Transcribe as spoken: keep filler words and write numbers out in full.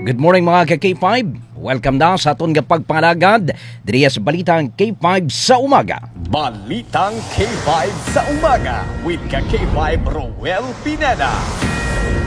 Good morning mga ka-K five. Welcome na sa aton nga pagpangalagad diriya sa Balitang K five sa umaga. Balitang K five sa umaga with ka K five Roel Pineda.